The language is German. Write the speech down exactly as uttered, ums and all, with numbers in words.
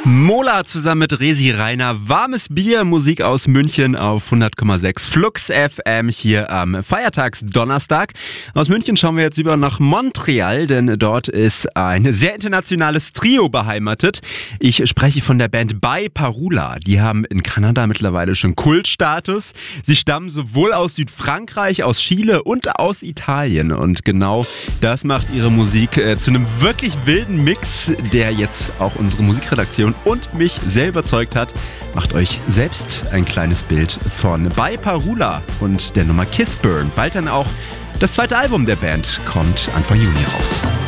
Mola zusammen mit Resi Rainer. Warmes Bier, Musik aus München auf hundert Komma sechs Flux F M hier am Feiertagsdonnerstag. Aus München schauen wir jetzt über nach Montreal, denn dort ist ein sehr internationales Trio beheimatet. Ich spreche von der Band By Parula. Die haben in Kanada mittlerweile schon Kultstatus. Sie stammen sowohl aus Südfrankreich, aus Chile und aus Italien. Und genau das macht ihre Musik äh, zu einem wirklich wilden Mix, der jetzt auch unsere Musikredaktion und mich sehr überzeugt hat. Macht euch selbst ein kleines Bild von By Parula und der Nummer Kiss Burn. Bald dann auch das zweite Album der Band kommt Anfang Juni raus.